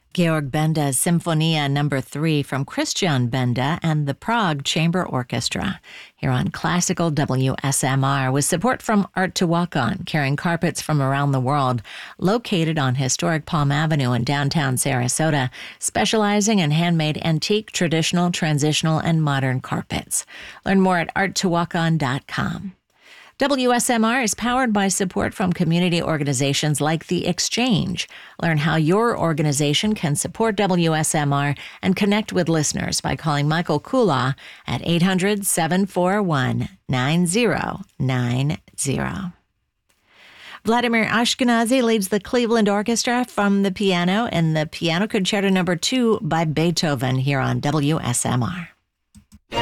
Georg Benda's Symphonia No. 3 from Christian Benda and the Prague Chamber Orchestra. Here on Classical WSMR with support from Art to Walk On, carrying carpets from around the world, located on historic Palm Avenue in downtown Sarasota, specializing in handmade antique, traditional, transitional, and modern carpets. Learn more at arttowalkon.com. WSMR is powered by support from community organizations like The Exchange. Learn how your organization can support WSMR and connect with listeners by calling Michael Kula at 800-741-9090. Vladimir Ashkenazy leads the Cleveland Orchestra from the piano in the Piano Concerto No. 2 by Beethoven here on WSMR.